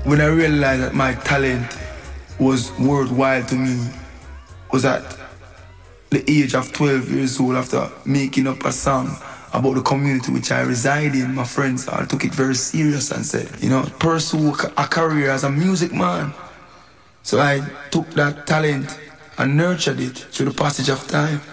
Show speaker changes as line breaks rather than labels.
when I realized that my talent was worthwhile to me was at the age of 12 years old after making up a song about the community which I reside in. My friends all took it very serious and said, pursue a career as a music man. So I took that talent and nurtured it through the passage of time.